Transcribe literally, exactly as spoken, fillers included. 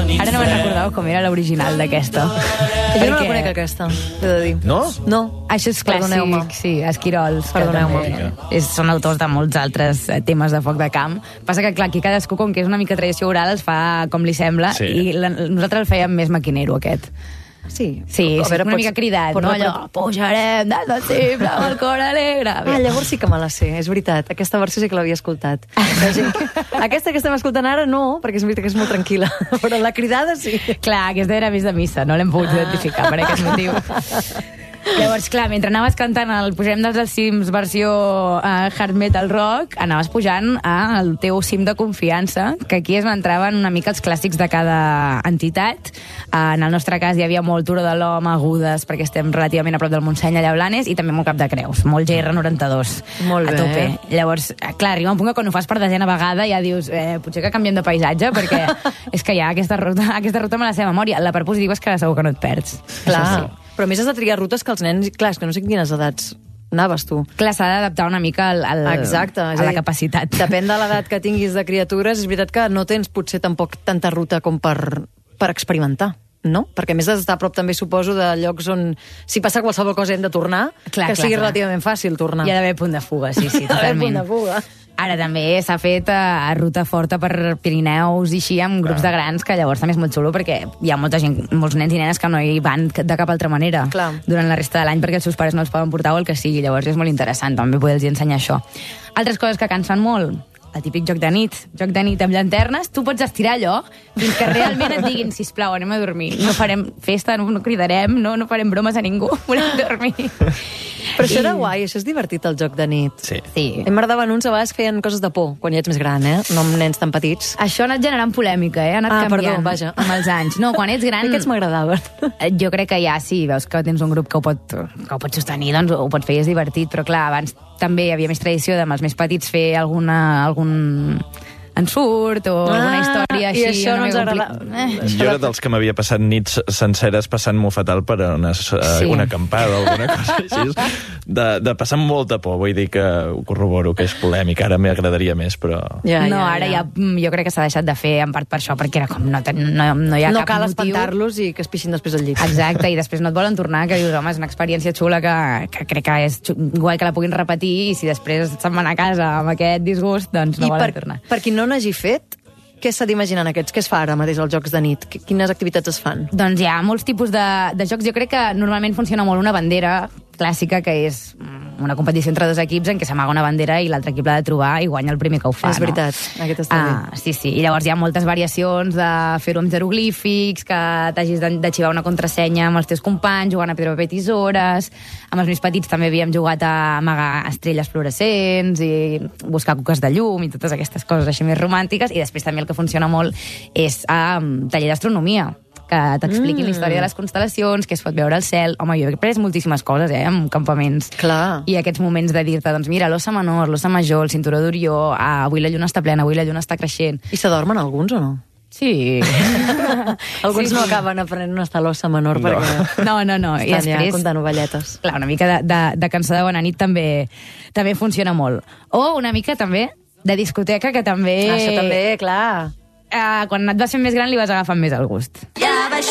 Ara no me'n recordava com era l'original d'aquesta. Jo no la conec, aquesta, he de dir. No? No. Això és clàssic, sí, Esquirols. Perdoneu-me. És, són autors de molts altres temes de foc de camp. Passa que, clar, aquí cadascú, com que és una mica tradició oral, els fa com li sembla, sí. i la, nosaltres el fèiem més maquinero, aquest. Sí, sí, sí, veure, una pots, mica cridat, no? Allò, pujarem des del cim amb el cor alegre. Ah, llavors sí que me la sé, és veritat. Aquesta versió sí que l'havia escoltat. Aquesta que estem escoltant ara no, perquè és veritat que és molt tranquil·la, però la cridada sí. Clar, aquesta era més de missa, no l'hem pogut ah. identificar per aquest motiu. Llavors, clar, mentre anaves cantant el Pujarem des dels cims versió uh, hard metal rock, anaves pujant al teu cim de confiança, que aquí es entraven una mica els clàssics de cada entitat. Uh, en el nostre cas hi havia molt Turó de l'Home, Agudes, perquè estem relativament a prop del Montseny, allà a Blanes, i també molt Cap de Creus, molt G R noranta-dos. Molt bé. A tope. Llavors, clar, arriba un punt que quan ho fas per desena vegada ja dius, eh, potser que canviem de paisatge, perquè és que ja aquesta ruta, aquesta ruta me la sé de memòria. La part positiva és que segur que no et perds. Clar. Sí. Però a més has de triar rutes que els nens... Clar, és que no sé quines edats anaves tu. Clar, s'ha d'adaptar una mica al, al, Exacte, a la capacitat. Depèn de l'edat que tinguis de criatures, és veritat que no tens potser tampoc tanta ruta com per, per experimentar, no? Perquè a més has d'estar a prop també, suposo, de llocs on si passa qualsevol cosa hem de tornar, clar, que clar, sigui clar. relativament fàcil tornar. Hi ha d'haver punt de fuga, sí, sí, totalment. Ha d'haver punt de fuga. Ara també s'ha fet a, a ruta forta per Pirineus i així, amb grups de grans, que llavors també és molt xulo, perquè hi ha molta gent, molts nens i nenes que no hi van de cap altra manera Clar. durant la resta de l'any, perquè els seus pares no els poden portar o el que sigui. Llavors és molt interessant també poder-los ensenyar això. Altres coses que cansen molt, el típic joc de nit. Joc de nit amb llanternes, tu pots estirar allò fins que realment et diguin, sisplau, anem a dormir. No farem festa, no, no cridarem, no, no farem bromes a ningú, volem dormir. Però això I... era guai, això és divertit, el joc de nit. Sí. sí. Em m'agradaven uns, a vegades feien coses de por, quan ja ets més gran, eh? No amb nens tan petits. Això ha anat generant polèmica, eh? Ha anat ah, canviant perdó, vaja. amb els anys. No, quan ets gran... Aquests m'agradaven. Jo crec que ja, sí, veus que tens un grup que ho pot, que ho pot sostenir, doncs ho pot fer i és divertit, però clar, abans també hi havia més tradició de amb els més petits fer alguna, algun ensurt o ah, alguna història així. I això no ens agrada. Eh. Jo era dels que m'havia passat nits senceres passant-m'ho fatal per una, sí. una acampada o alguna cosa així. De, de passar molta por, vull dir que ho corroboro, que és polèmic. Ara m'agradaria més, però... Ja, no, ja, ara ja. ja jo crec que s'ha deixat de fer en part per això, perquè era com no, no, no hi ha no cap cal motiu. espantar-los i que es pixin després al llit. Exacte, i després no et volen tornar, que dius, home, és una experiència xula que, que crec que és guai que la puguin repetir i si després se'n van a casa amb aquest disgust, doncs no I volen per, tornar. Per qui no n'hagi fet, què s'ha d'imaginar en aquests? Què es fa ara mateix als jocs de nit? Quines activitats es fan? Doncs hi ha molts tipus de, de jocs. Jo crec que normalment funciona molt una bandera clàssica, que és una competició entre dos equips en què s'amaga una bandera i l'altre equip l'ha de trobar i guanya el primer que ho fa. És veritat, no? aquest està ah, bé. Sí, sí, i llavors hi ha moltes variacions de fer-ho amb jeroglífics, que t'hagis d'arxivar una contrasenya amb els teus companys, jugant a pedra, paper, tisores. Amb els més petits també havíem jugat a amagar estrelles fluorescents i buscar cuques de llum i totes aquestes coses així més romàntiques. I després també el que funciona molt és um, taller d'astronomia, que t'expliquin mm. la història de les constel·lacions, que es pot veure al cel. Home, jo he après moltíssimes coses, eh, en campaments. Clar. I aquests moments de dir-te, doncs mira, l'ossa menor, l'ossa major, el cinturó d'Orió, ah, avui la lluna està plena, avui la lluna està creixent. I s'adormen alguns o no? Sí. Alguns sí, no sí. acaben aprenent on està l'ossa menor, no. perquè... No, no, no. I estan després... ja contant novel·letes. Clar, una mica de, de, de cançó de bona nit també, també funciona molt. O una mica també de discoteca, que també... Ah, això també, clar. Eh, quan et vas fent més gran li vas agafant més el gust.